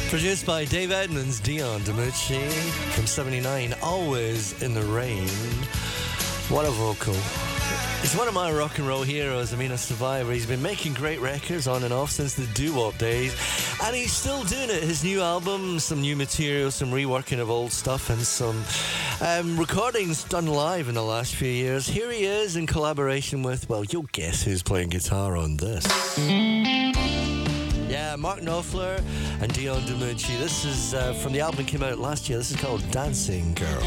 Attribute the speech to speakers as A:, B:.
A: Produced by Dave Edmunds, Dion DiMucci from 79, Always in the Rain. What a vocal. He's one of my rock and roll heroes. I mean, a survivor. He's been making great records on and off since the doo-wop days, and he's still doing it. His new album, some new material, some reworking of old stuff, and some recordings done live in the last few years. Here he is in collaboration with, well, you'll guess who's playing guitar on this. Yeah, Mark Knopfler and Dion DiMucci. This is from the album that came out last year. This is called Dancing Girl.